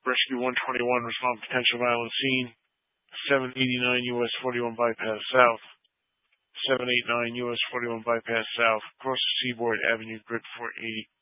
Rescue 121, respond potential violent scene. 789 US 41 bypass south. 789 US 41 bypass south. Across the Seaboard Avenue, grid 480.